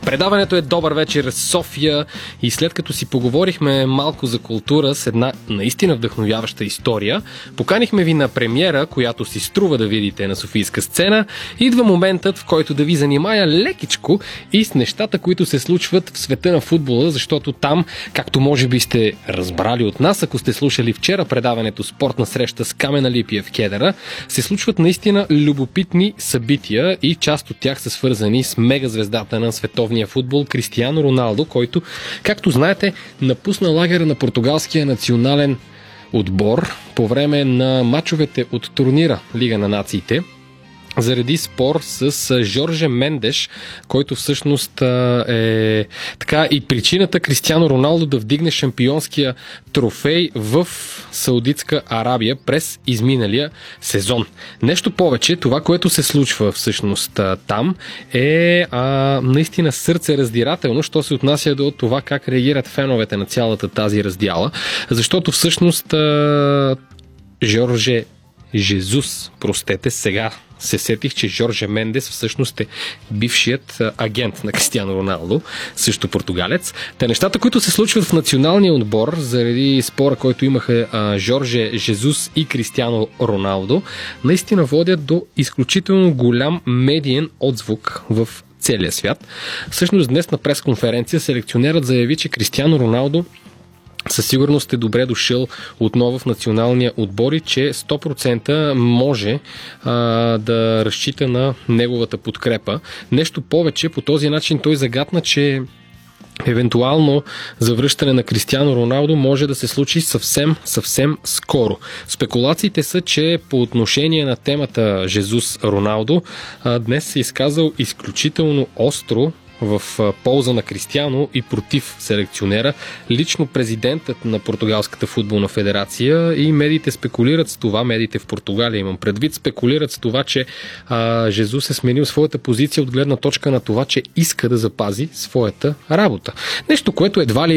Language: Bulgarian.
Предаването е Добър вечер, София, и след като си поговорихме малко за култура с една наистина вдъхновяваща история, поканихме ви на премиера, която си струва да видите на Софийска сцена. Идва моментът, в който да ви занимая лекичко и с нещата, които се случват в света на футбола, защото там, както може би сте разбрали от нас, ако сте слушали вчера предаването Спортна среща с Камен Алипиев в Кедъра, се случват наистина любопитни събития и част от тях са свързани с мегазвездата на световния футбол Кристиано Роналдо, който, както знаете, напусна лагера на португалския национален отбор по време на мачовете от турнира Лига на нациите заради спор с Жорже Мендеш, който всъщност е така и причината Кристиано Роналдо да вдигне шампионския трофей в Саудитска Арабия през изминалия сезон. Нещо повече, това, което се случва всъщност там е наистина сърцераздирателно, що се отнася до това как реагират феновете на цялата тази раздяла, защото всъщност Жорже Жезус, сега се сетих, че Жорже Мендес всъщност е бившият агент на Кристиано Роналдо, също португалец. Те нещата, които се случват в националния отбор заради спора, който имаха Жорже Жезус и Кристиано Роналдо, наистина водят до изключително голям медиен отзвук в целия свят. Всъщност днес на пресконференция селекционерът заяви, че Кристиано Роналдо със сигурност е добре дошъл отново в националния отбор и че 100% може да разчита на неговата подкрепа. Нещо повече, по този начин той загатна, че евентуално завръщане на Кристиано Роналдо може да се случи съвсем скоро. Спекулациите са, че по отношение на темата Жезус-Роналдо днес се изказал изключително остро в полза на Кристиано и против селекционера лично президентът на Португалската футболна федерация, и медиите спекулират с това, медиите в Португалия имам предвид, спекулират с това, че Жезус е сменил своята позиция от гледна точка на това, че иска да запази своята работа. Нещо, което едва ли